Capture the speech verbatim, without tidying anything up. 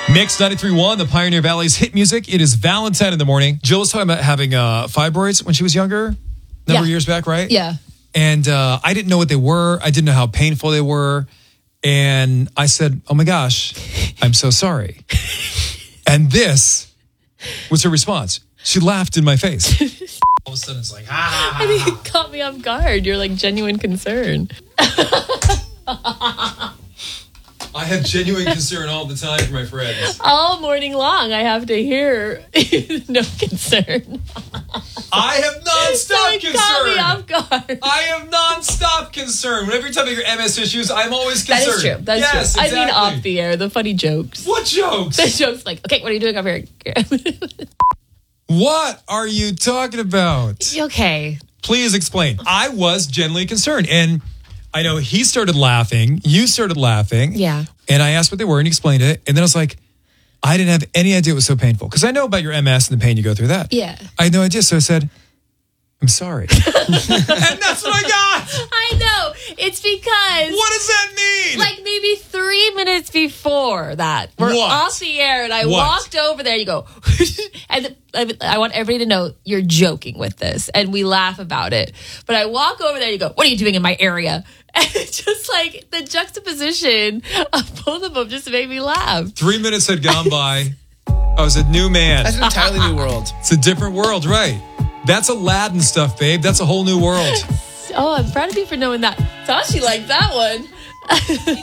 Mix ninety-three point one, the Pioneer Valley's hit music. It is Valentine in the morning. Jill was talking about having uh, fibroids when she was younger, a number yeah. of years back, right? Yeah. And uh, I didn't know what they were. I didn't know how painful they were. And I said, oh my gosh, I'm so sorry. And this was her response. She laughed in my face. All of a sudden it's like, ah, ha, ha, I think it caught me off guard. You're like genuine concern. I have genuine concern all the time for my friends. All morning long, I have to hear no concern. I have nonstop so it concern. Caught me off guard. I have nonstop concern. Whenever you tell me your M S issues, I'm always concerned. That is true. That's yes, true. Exactly. I mean, off the air, the funny jokes. What jokes? The jokes like, okay, what are you doing up here? What are you talking about? Okay. Please explain. I was genuinely concerned. And I know he started laughing. You started laughing. Yeah. And I asked what they were and he explained it. And then I was like, I didn't have any idea it was so painful. Because I know about your M S and the pain you go through that. Yeah. I had no idea. So I said, I'm sorry. And that's what I got. I know. It's because... What does that mean? Like maybe three minutes before that, we're What? off the air, and I What? walked over there. You go, and I, I want everybody to know you're joking with this, and we laugh about it. But I walk over there. You go, what are you doing in my area? And it's just like the juxtaposition of both of them just made me laugh. Three minutes had gone by. I was a new man. That's an entirely new world. It's a different world, right? That's Aladdin stuff, babe. That's a whole new world. Oh, I'm proud of you for knowing that. Thought she liked that one.